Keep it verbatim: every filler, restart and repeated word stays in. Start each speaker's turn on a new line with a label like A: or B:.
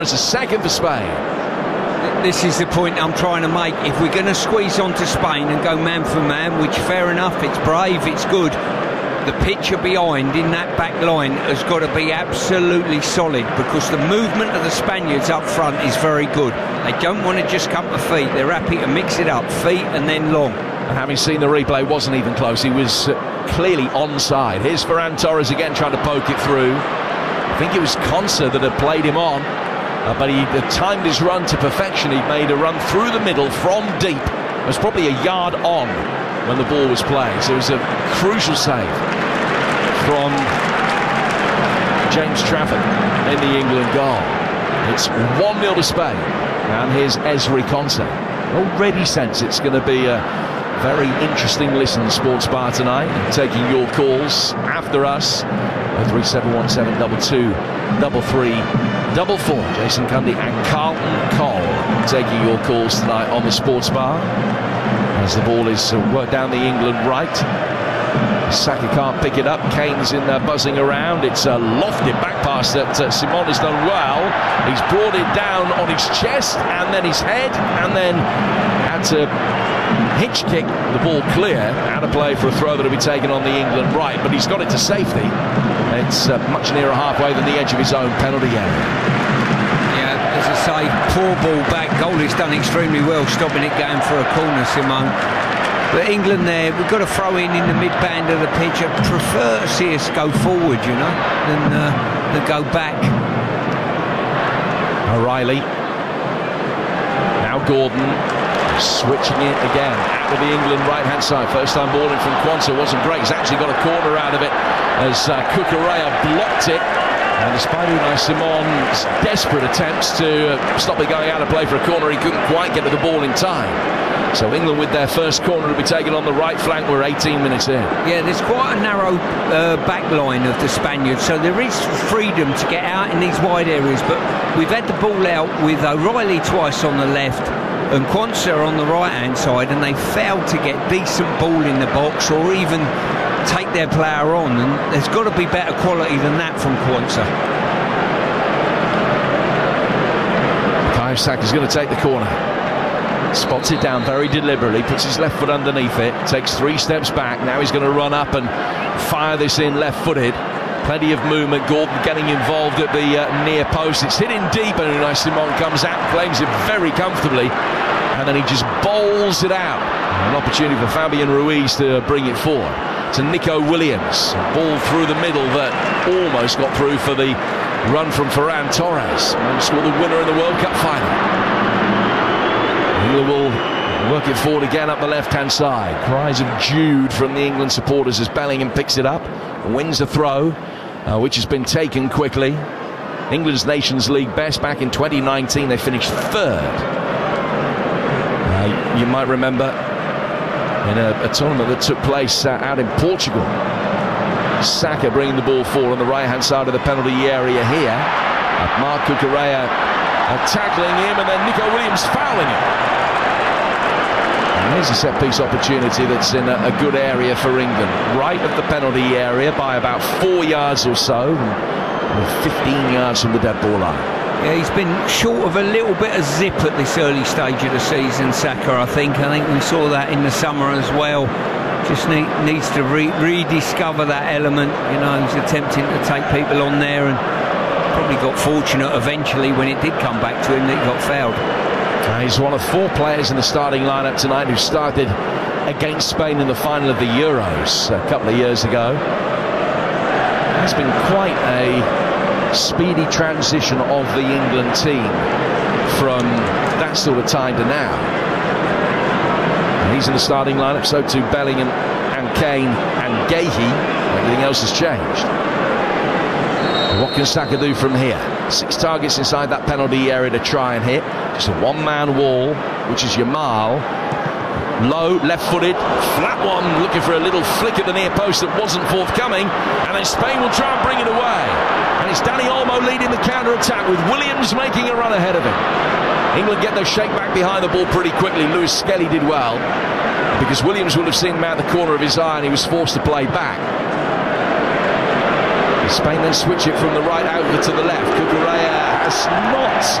A: It's a second for Spain.
B: This is the point I'm trying to make. If we're going to squeeze onto Spain and go man for man, which fair enough, it's brave, it's good, the picture behind in that back line has got to be absolutely solid, because the movement of the Spaniards up front is very good. They don't want to just come to feet, they're happy to mix it up, feet and then long.
A: And having seen the replay, wasn't even close. He was uh, clearly onside. Here's Ferran Torres again trying to poke it through. I think it was Konsa that had played him on. Uh, but he uh, timed his run to perfection. He made a run through the middle from deep. It was probably a yard on when the ball was played. So it was a crucial save from James Trafford in the England goal. It's one nil to Spain. And here's Ezri Konsa. Already sense it's going to be a very interesting listen to Sports Bar tonight. Taking your calls after us. oh three seven one seven two two double three double four. Jason Cundy and Carlton Cole taking your calls tonight on the Sports Bar as the ball is uh, worked down the England right. Saka can't pick it up. Kane's in there buzzing around. It's a lofted back pass that uh, Simon has done well. He's brought it down on his chest and then his head, and then had to hitch kick the ball clear out of play for a throw that will be taken on the England right, but he's got it to safety. It's uh, much nearer halfway than the edge of his own penalty area.
B: Yeah, as I say, poor ball back. Goalie's done extremely well stopping it going for a corner, Simone. But England there, we've got to throw in in the mid-band of the pitch. I prefer to see us go forward, you know, than, uh, than go back.
A: O'Reilly. Now Gordon. Switching it again out of the England right-hand side. First time ball in from Quansah wasn't great. He's actually got a corner out of it as uh, Cucurella blocked it. And despite Unai Simon's desperate attempts to uh, stop it going out of play for a corner, he couldn't quite get to the ball in time. So England with their first corner will be taken on the right flank. We're eighteen minutes in.
B: Yeah, there's quite a narrow uh, back line of the Spaniards, so there is freedom to get out in these wide areas. But we've had the ball out with O'Reilly twice on the left and Quansah on the right-hand side, and they failed to get decent ball in the box or even take their player on, and there's got to be better quality than that from Quansah.
A: Bukayo Saka's going to take the corner. Spots it down very deliberately, puts his left foot underneath it, takes three steps back. Now he's going to run up and fire this in left-footed. Plenty of movement. Gordon getting involved at the uh, near post. It's hit in deep, and Unai Simon comes out and claims it very comfortably, and then he just bowls it out. An opportunity for Fabian Ruiz to bring it forward to Nico Williams. Ball through the middle that almost got through for the run from Ferran Torres. And scored the winner in the World Cup final. England will work it forward again up the left-hand side. Cries of Jude from the England supporters as Bellingham picks it up, wins the throw, uh, which has been taken quickly. England's Nations League best back in twenty nineteen. They finished third. Uh, you might remember in a, a tournament that took place uh, out in Portugal. Saka bringing the ball forward on the right-hand side of the penalty area here. Uh, Marc Cucurella uh, tackling him, and then Nico Williams fouling him. Here's a set-piece opportunity that's in a, a good area for England. Right of the penalty area by about four yards or so. With fifteen yards from the dead ball line.
B: Yeah, he's been short of a little bit of zip at this early stage of the season, Saka, I think. I think we saw that in the summer as well. Just need, needs to re rediscover that element. You know, he's attempting to take people on there and probably got fortunate eventually when it did come back to him that he got fouled.
A: Uh, he's one of four players in the starting lineup tonight who started against Spain in the final of the Euros a couple of years ago. It's been quite a speedy transition of the England team from that sort of time to now. And he's in the starting lineup, so too Bellingham and Kane and Gahey. Everything else has changed. What can Saka do from here? Six targets inside that penalty area to try and hit. Just a one-man wall, which is Yamal. Low, left-footed, flat one, looking for a little flick at the near post that wasn't forthcoming, and then Spain will try and bring it away. And it's Dani Olmo leading the counter-attack with Williams making a run ahead of him. England get their shake back behind the ball pretty quickly. Lewis Skelly did well, because Williams would have seen him out the corner of his eye and he was forced to play back. Spain then switch it from the right over to the left. Cucurella has not